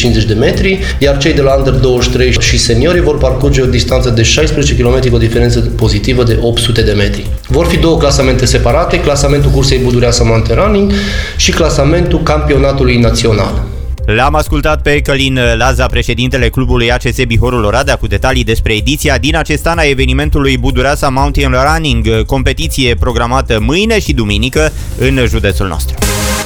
250 de metri, iar cei de la Under 23 și seniorii vor parcurge o distanță de 16 km cu o diferență pozitivă de 800 de metri. Vor fi două clasamente separate, clasamentul cursei Budureasa Mountain Running și clasamentul campionatului național. L-am ascultat pe Călin Laza, președintele clubului ACS Bihorul Oradea, cu detalii despre ediția din acest an a evenimentului Budureasa Mountain Running, competiție programată mâine și duminică în județul nostru.